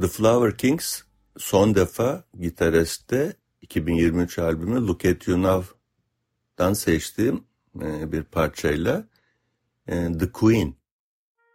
The Flower Kings son defa Gitarist'te 2023 albümü Look At You Now'dan seçtiğim bir parçayla The Queen